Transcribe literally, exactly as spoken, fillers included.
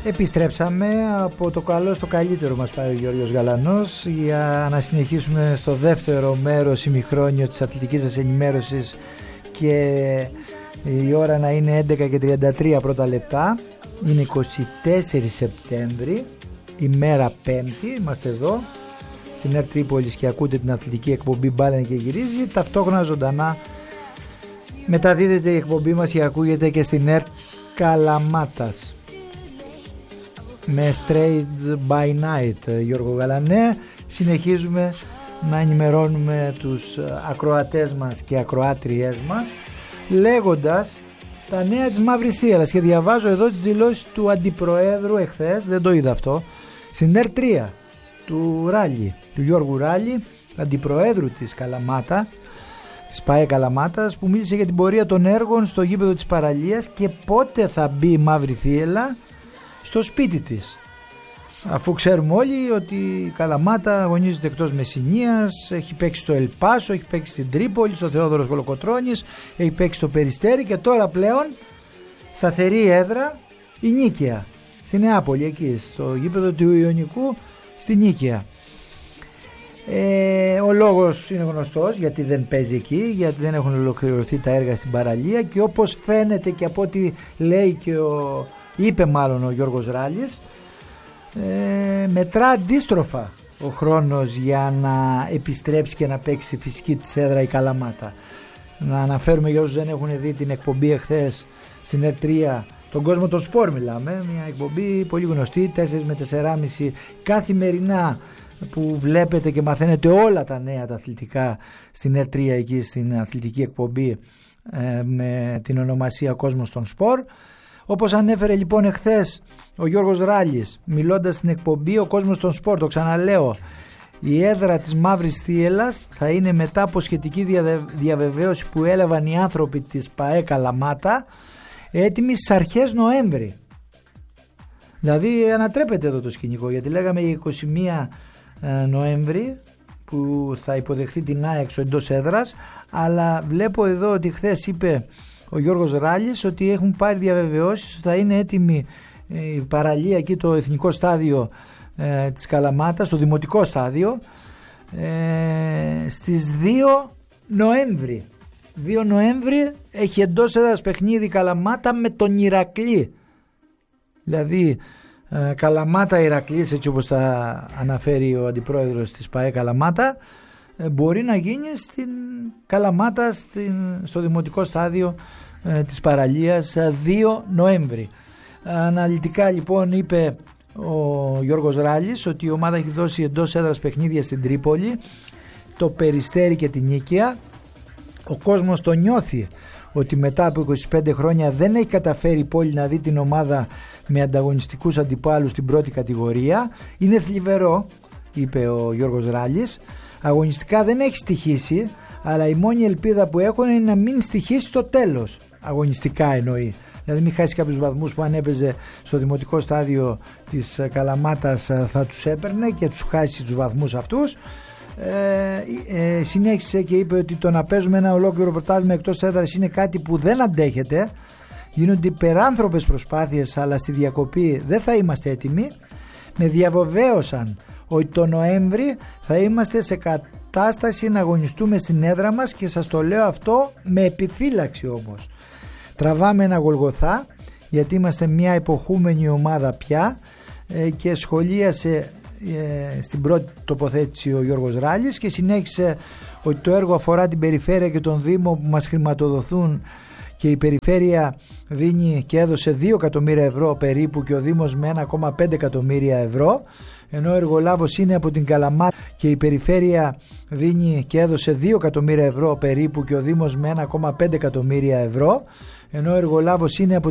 Επιστρέψαμε, από το καλό στο καλύτερο μας πάει ο Γιώργος Γαλανός για να συνεχίσουμε στο δεύτερο μέρος ημιχρόνιο της αθλητικής σας ενημέρωσης και η ώρα να είναι έντεκα και τριάντα τρία πρώτα λεπτά. Είναι εικοστή τέταρτη Σεπτέμβρη, ημέρα Πέμπτη, είμαστε εδώ στην ΕΡΤ Τρίπολης και ακούτε την αθλητική εκπομπή Μπάλαινε και Γυρίζει. Ταυτόχρονα ζωντανά μεταδίδεται η εκπομπή μας και ακούγεται και στην ΕΡΤ Καλαμάτας με Straight by Night. Γιώργο Γαλανέ, συνεχίζουμε να ενημερώνουμε τους ακροατές μας και ακροάτριές μας λέγοντας τα νέα της Μαύρης Θύελλας, και διαβάζω εδώ τις δηλώσεις του αντιπροέδρου εχθές, δεν το είδα αυτό, στην ΕΡΤ τρία του Ράλη, του Γιώργου Ράλη, αντιπροέδρου της Καλαμάτα, της ΠΑΕ Καλαμάτας, που μίλησε για την πορεία των έργων στο γήπεδο της παραλίας και πότε θα μπει η Μαύρη Θύελλα στο σπίτι της, αφού ξέρουμε όλοι ότι η Καλαμάτα αγωνίζεται εκτός Μεσσηνίας, έχει παίξει στο Ελπάσο, έχει παίξει στην Τρίπολη, στο Θεόδωρος Κολοκοτρώνης, έχει παίξει στο Περιστέρι και τώρα πλέον σταθερή έδρα η Νίκαια στη Νεάπολη, εκεί στο γήπεδο του Ιωνικού στη Νίκαια. Ε, ο λόγος είναι γνωστός γιατί δεν παίζει εκεί, γιατί δεν έχουν ολοκληρωθεί τα έργα στην παραλία, και όπως φαίνεται και από ό,τι λέει και ο, είπε μάλλον ο Γιώργος Ράλης, ε, μετρά αντίστροφα ο χρόνος για να επιστρέψει και να παίξει στη φυσική της έδρα η Καλαμάτα. Να αναφέρουμε για όσους δεν έχουν δει την εκπομπή εχθές στην ΕΡΤ τρία, τον κόσμο των σπορ μιλάμε, μια εκπομπή πολύ γνωστή, τέσσερα με τέσσερα και μισή καθημερινά, που βλέπετε και μαθαίνετε όλα τα νέα τα αθλητικά στην ΕΡΤ τρία, εκεί στην αθλητική εκπομπή ε, με την ονομασία Κόσμος των Σπορ. Όπως ανέφερε λοιπόν εχθές ο Γιώργος Ράλης μιλώντας στην εκπομπή, ο Κόσμος των Σπορ, το ξαναλέω, η έδρα της Μαύρης Θύελλας θα είναι μετά από σχετική διαβεβαίωση που έλαβαν οι άνθρωποι της ΠΑΕ Καλαμάτα, έτοιμοι στις αρχές Νοέμβρη. Δηλαδή ανατρέπεται εδώ το σκηνικό, γιατί λέγαμε για είκοσι μία Νοέμβρη που θα υποδεχθεί την ΑΕΚ εντός έδρας, αλλά βλέπω εδώ ότι χθες είπε ο Γιώργος Ράλης ότι έχουν πάρει διαβεβαιώσεις ότι θα είναι έτοιμη η παραλία εκεί, το εθνικό στάδιο ε, της Καλαμάτας, το δημοτικό στάδιο, ε, στις δύο Νοέμβρη. δύο Νοέμβρη έχει εντός έδρας παιχνίδι Καλαμάτα με τον Ηρακλή. Δηλαδή ε, Καλαμάτα Ηρακλής, έτσι όπως τα αναφέρει ο αντιπρόεδρος της ΠΑΕ Καλαμάτα, ε, μπορεί να γίνει στην Καλαμάτα, στην, στο δημοτικό στάδιο ε, της παραλίας δύο Νοέμβρη. Αναλυτικά λοιπόν είπε ο Γιώργος Ράλης ότι η ομάδα έχει δώσει εντός έδρας παιχνίδια στην Τρίπολη, το Περιστέρι και την Νίκαια. Ο κόσμος το νιώθει ότι μετά από είκοσι πέντε χρόνια δεν έχει καταφέρει η πόλη να δει την ομάδα με ανταγωνιστικούς αντιπάλους στην πρώτη κατηγορία. Είναι θλιβερό, είπε ο Γιώργος Ράλης. Αγωνιστικά δεν έχει στοιχήσει, αλλά η μόνη ελπίδα που έχουν είναι να μην στοιχήσει στο τέλος. Αγωνιστικά εννοεί. Δηλαδή μην χάσει κάποιους βαθμούς που αν έπαιζε στο δημοτικό στάδιο της Καλαμάτας θα τους έπαιρνε και τους χάσει τους βαθμούς αυτούς. Ε, ε, συνέχισε και είπε ότι το να παίζουμε ένα ολόκληρο πρωτάθλημα εκτός έδρας είναι κάτι που δεν αντέχεται. Γίνονται υπεράνθρωπες προσπάθειες, αλλά στη διακοπή δεν θα είμαστε έτοιμοι. Με διαβεβαίωσαν ότι το Νοέμβρη θα είμαστε σε κατάσταση να αγωνιστούμε στην έδρα μας, και σας το λέω αυτό με επιφύλαξη όμως. Τραβάμε ένα Γολγοθά, γιατί είμαστε μια υποχούμενη ομάδα πια, ε, και σχολίασε ε, στην πρώτη τοποθέτηση ο Γιώργος Ράλης και συνέχισε ότι το έργο αφορά την περιφέρεια και τον Δήμο που μας χρηματοδοθούν, και η περιφέρεια δίνει και έδωσε δύο εκατομμύρια ευρώ περίπου και ο Δήμος με ένα κόμμα πέντε εκατομμύρια ευρώ, ενώ ο εργολάβος είναι από την Καλαμάτα και η περιφέρεια δίνει και έδωσε δύο εκατομμύρια ευρώ περίπου και ο Δήμος με ένα κόμμα πέντε εκατομμύρια ευρώ, ενώ ο εργολάβος είναι από